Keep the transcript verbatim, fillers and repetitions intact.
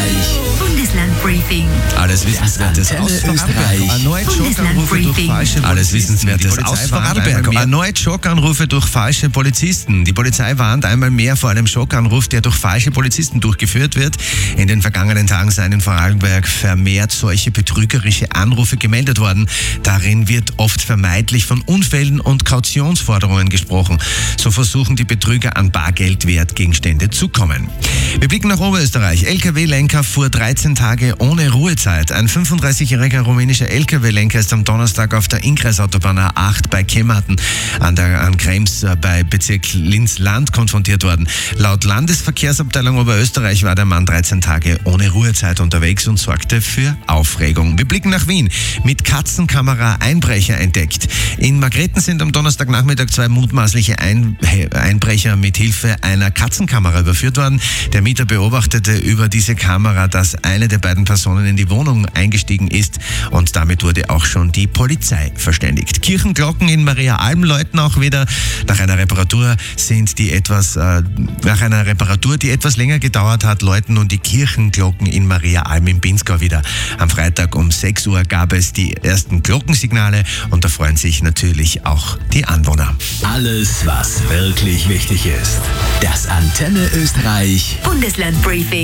Österreich. Bundeslandbriefing. Alles Wissenswertes aus Vorarlberg. Erneut Schockanrufe durch falsche Alles Wissenswertes aus Vorarlberg. Erneut Schockanrufe durch falsche Polizisten. Die Polizei warnt einmal mehr vor einem Schockanruf, der durch falsche Polizisten durchgeführt wird. In den vergangenen Tagen seien in Vorarlberg vermehrt solche betrügerische Anrufe gemeldet worden. Darin wird oft vermeintlich von Unfällen und Kautionsforderungen gesprochen. So versuchen die Betrüger an Bargeldwertgegenstände zu kommen. Wir blicken nach Oberösterreich. L K W-Lenker fuhr dreizehn Tage ohne Ruhezeit. Ein fünfunddreißigjähriger rumänischer L K W-Lenker ist am Donnerstag auf der Innkreisautobahn A acht bei Kemmerten an der an Krems bei Bezirk Linz-Land konfrontiert worden. Laut Landesverkehrsabteilung Oberösterreich war der Mann dreizehn Tage ohne Ruhezeit unterwegs und sorgte für Aufregung. Wir blicken nach Wien. Mit Katzenkamera Einbrecher entdeckt. In Margrethen sind am Donnerstagnachmittag zwei mutmaßliche Ein- Einbrecher mit Hilfe einer Katzenkamera überführt worden. Der Mieter beobachtete über diese Kamera, dass eine der beiden Personen in die Wohnung eingestiegen ist und damit wurde auch schon die Polizei verständigt. Kirchenglocken in Maria Alm läuten auch wieder. Nach einer Reparatur sind die etwas, äh, nach einer Reparatur, die etwas länger gedauert hat, läuten nun die Kirchenglocken in Maria Alm im Pinzgau wieder. Am Freitag um sechs Uhr gab es die ersten Glockensignale und da freuen sich natürlich auch die Anwohner. Alles, was wirklich wichtig ist. Das Antenne Österreich Bundeslandbriefing.